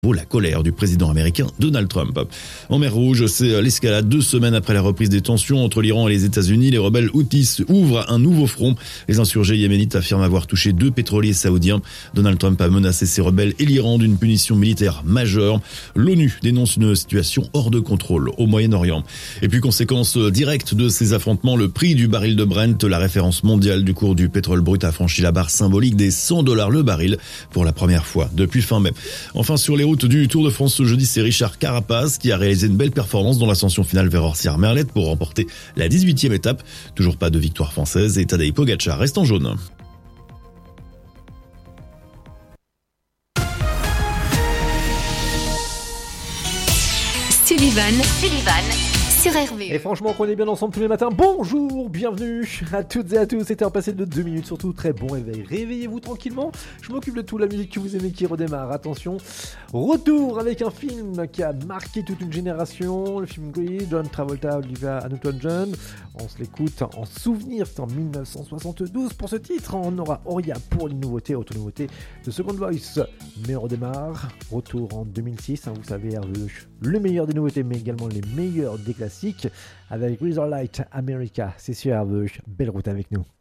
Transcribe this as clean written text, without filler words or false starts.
La colère du président américain Donald Trump. En mer Rouge, c'est l'escalade 2 semaines après la reprise des tensions entre l'Iran et les États-Unis. Les rebelles Houthis ouvrent un nouveau front. Les insurgés yéménites affirment avoir touché 2 pétroliers saoudiens. Donald Trump a menacé ses rebelles et l'Iran d'une punition militaire majeure. L'ONU dénonce une situation hors de contrôle au Moyen-Orient. Et puis, conséquence directe de ces affrontements, le prix du baril de Brent, la référence mondiale du cours du pétrole brut, a franchi la barre symbolique des $100 le baril pour la première fois depuis fin mai. Enfin, sur les routes du Tour de France ce jeudi, c'est Richard Carapaz qui a réalisé une belle performance dans l'ascension finale vers Orsières-Merlette pour remporter la 18e étape. Toujours pas de victoire française et Tadej Pogačar reste en jaune. Sullivan sur RV. Et franchement, qu'on est bien ensemble tous les matins. Bonjour, bienvenue à toutes et à tous. C'était un passé de 2 minutes, surtout très bon réveil. Réveillez-vous tranquillement. Je m'occupe de tout, la musique que vous aimez qui redémarre. Attention, retour avec un film qui a marqué toute une génération. Le film Grease, John Travolta, Olivia Newton-John. On se l'écoute en souvenir, c'est en 1972 pour ce titre. On aura Oria pour les nouveautés, auto-nouveautés de Second Voice. Mais on redémarre. Retour en 2006, vous savez, le meilleur des nouveautés, mais également les meilleurs des classiques avec Razorlight America. C'est sur RV. Belle route avec nous.